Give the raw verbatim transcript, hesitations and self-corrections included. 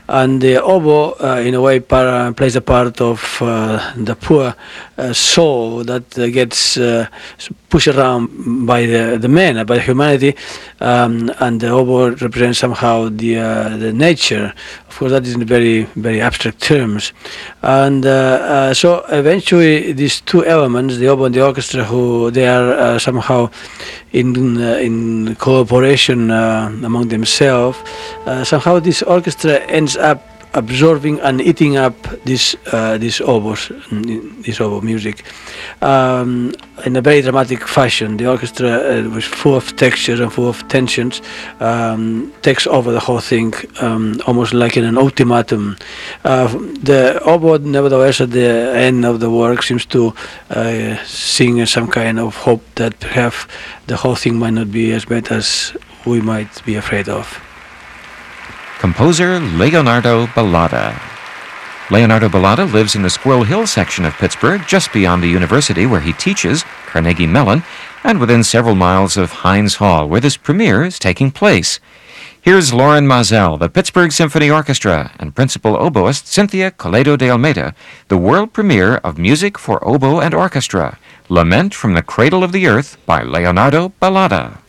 and the oboe, uh, in a way, para, plays a part of uh, the poor uh, soul that uh, gets uh, pushed around by the, the men, by humanity, um, and the oboe represents somehow the uh, the nature. Of course, that is in very very abstract terms, and uh, uh, so eventually these two elements, the oboe and the orchestra, who they are uh, somehow in uh, in cooperation uh, among themselves. Uh, somehow this orchestra ends up absorbing and eating up this uh, this oboes, this oboe music, um, in a very dramatic fashion. The orchestra uh, was full of textures and full of tensions, um, takes over the whole thing, um, almost like in an ultimatum. Uh, the oboe, nevertheless, at the end of the work, seems to uh, sing some kind of hope that perhaps the whole thing might not be as bad as we might be afraid of. Composer Leonardo Balada. Leonardo Balada lives in the Squirrel Hill section of Pittsburgh, just beyond the university where he teaches, Carnegie Mellon, and within several miles of Heinz Hall, where this premiere is taking place. Here's Lauren Mazel, the Pittsburgh Symphony Orchestra, and principal oboist Cynthia Coledo de Almeida, the world premiere of Music for Oboe and Orchestra, Lament from the Cradle of the Earth by Leonardo Balada.